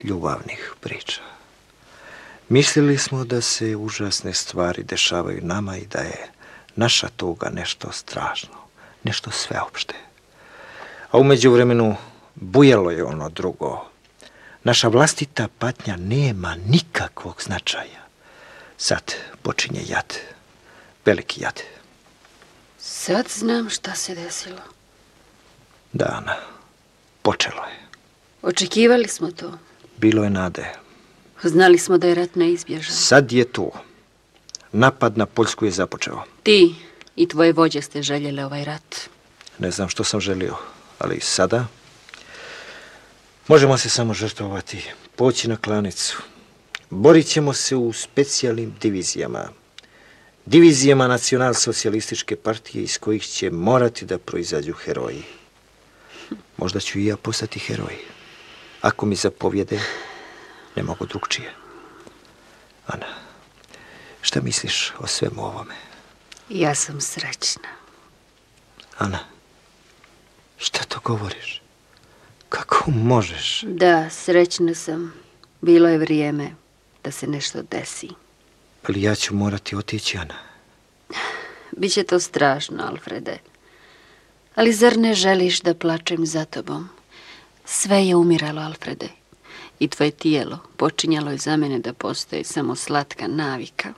ljubavnih priča. Mislili smo da se užasne stvari dešavaju nama i da je naša tuga nešto strašno, nešto sveopšte. A u međuvremenu bujalo je ono drugo. Naša vlastita patnja nema nikakvog značaja. Sad počinje jad, veliki jad. Sad znam šta se desilo. Da, Ana, počelo je. Očekivali smo to. Bilo je nade. Znali smo da je rat neizbježan. Sad je tu. Napad na Poljsku je započeo. Ti i tvoje vođe ste željeli ovaj rat. Ne znam što sam želio, ali sada možemo se samo žrtvovati, poći na klanicu. Borit ćemo se u specijalnim divizijama. Divizijama nacionalsocijalističke partije iz kojih će morati da proizađu heroji. Možda ću i ja postati heroj. Ako mi zapovjede, ne mogu drugčije. Ana, šta misliš o svemu ovome? Ja sam srećna. Ana, šta to govoriš? Kako možeš? Da, srećna sam. Bilo je vrijeme da se nešto desi. Ali ja ću morati otići, Ana. Biće to strašno, Alfrede. Ali zar ne želiš da plačem za tobom? Sve je umiralo, Alfrede. I tvoje tijelo počinjalo je za mene da postoji samo slatka navika.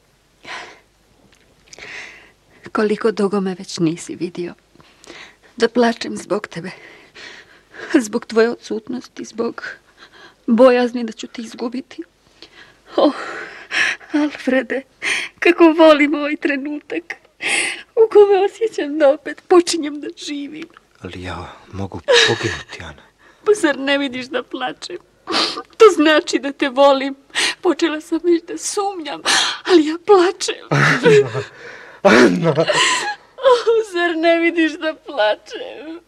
Koliko dugo me već nisi vidio. Da plačem zbog tebe. Zbog tvoje odsutnosti, zbog bojazni da ću ti izgubiti. Oh, Alfrede, kako volim ovaj trenutak u kome osjećam da opet počinjem da živim. Ali ja mogu poginuti, Ana. Pa zar ne vidiš da plačem? To znači da te volim. Počela sam već da sumnjam, ali ja plačem. Ana! Oh, zar ne vidiš da plačem?